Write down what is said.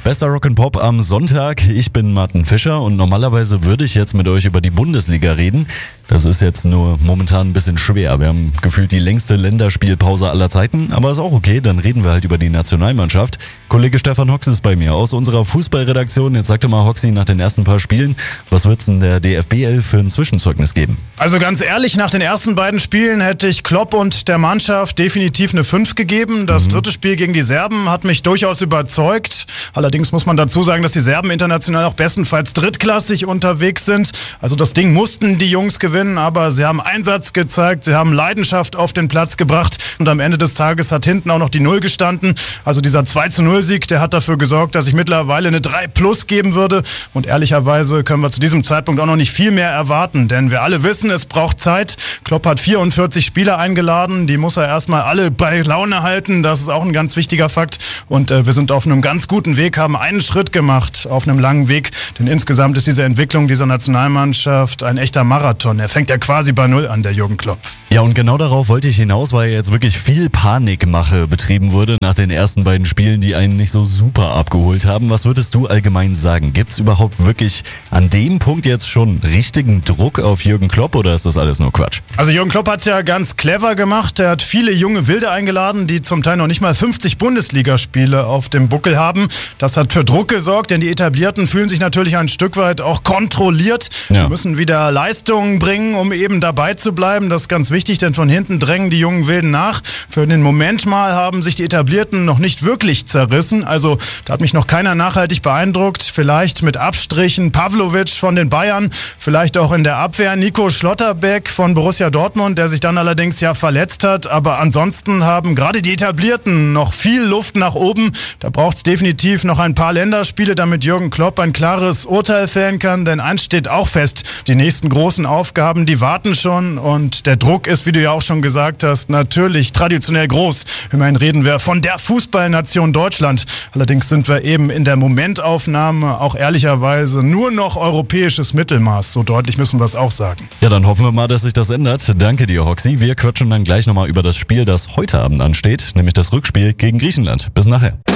Bester Rock'n'Pop am Sonntag. Ich bin Martin Fischer und normalerweise würde ich jetzt mit euch über die Bundesliga reden. Das ist jetzt nur momentan ein bisschen schwer. Wir haben gefühlt die längste Länderspielpause aller Zeiten, aber ist auch okay, dann reden wir halt über die Nationalmannschaft. Kollege Stefan Hox ist bei mir aus unserer Fußballredaktion. Jetzt sagte mal Hoxi nach den ersten paar Spielen, was wird's denn der DFB 11 für ein Zwischenzeugnis geben? Also ganz ehrlich, nach den ersten beiden Spielen hätte ich Klopp und der Mannschaft definitiv eine 5 gegeben. Das dritte Spiel gegen die Serben hat mich durchaus überzeugt. Allerdings muss man dazu sagen, dass die Serben international auch bestenfalls drittklassig unterwegs sind. Also das Ding mussten die Jungs gewinnen, aber sie haben Einsatz gezeigt, sie haben Leidenschaft auf den Platz gebracht und am Ende des Tages hat hinten auch noch die 0 gestanden. Also dieser 2-0-Sieg, der hat dafür gesorgt, dass ich mittlerweile eine 3+ geben würde und ehrlicherweise können wir zu diesem Zeitpunkt auch noch nicht viel mehr erwarten, denn wir alle wissen, es braucht Zeit. Klopp hat 44 Spieler eingeladen, die muss er erstmal alle bei Laune halten, das ist auch ein ganz wichtiger Fakt und wir sind auf einem ganz guten Weg, haben einen Schritt gemacht auf einem langen Weg, denn insgesamt ist diese Entwicklung dieser Nationalmannschaft ein echter Marathon. Er fängt ja quasi bei Null an, der Jürgen Klopp. Ja, und genau darauf wollte ich hinaus, weil jetzt wirklich viel Panikmache betrieben wurde nach den ersten beiden Spielen, die einen nicht so super abgeholt haben. Was würdest du allgemein sagen? Gibt's überhaupt wirklich an dem Punkt jetzt schon richtigen Druck auf Jürgen Klopp oder ist das alles nur Quatsch? Also Jürgen Klopp hat's ja ganz clever gemacht. Er hat viele junge Wilde eingeladen, die zum Teil noch nicht mal 50 Bundesligaspiele auf dem Buckel haben. Das hat für Druck gesorgt, denn die Etablierten fühlen sich natürlich ein Stück weit auch kontrolliert. Ja. Sie müssen wieder Leistungen bringen, um eben dabei zu bleiben. Das ist ganz wichtig, denn von hinten drängen die jungen Wilden nach. Für den Moment mal haben sich die Etablierten noch nicht wirklich zerrissen. Also da hat mich noch keiner nachhaltig beeindruckt. Vielleicht mit Abstrichen Pavlovic von den Bayern, vielleicht auch in der Abwehr Nico Schlotterbeck von Borussia Dortmund, der sich dann allerdings ja verletzt hat. Aber ansonsten haben gerade die Etablierten noch viel Luft nach oben. Da braucht es definitiv noch ein paar Länderspiele, damit Jürgen Klopp ein klares Urteil fällen kann. Denn eins steht auch fest, die nächsten großen Aufgaben, die warten schon. Und der Druck ist, wie du ja auch schon gesagt hast, natürlich traditionell groß. Immerhin reden wir von der Fußballnation Deutschland. Allerdings sind wir eben in der Momentaufnahme auch ehrlicherweise nur noch europäisches Mittelmaß. So deutlich müssen wir es auch sagen. Ja, dann hoffen wir mal, dass sich das ändert. Danke dir, Hoxi. Wir quatschen dann gleich nochmal über das Spiel, das heute Abend ansteht, nämlich das Rückspiel gegen Griechenland. Bis nachher.